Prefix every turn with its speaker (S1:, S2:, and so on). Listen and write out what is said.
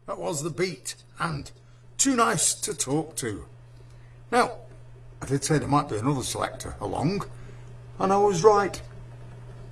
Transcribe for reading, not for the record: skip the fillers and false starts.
S1: That was the beat, and too nice to talk to. Now, I did say there might be another selector along, and I was right.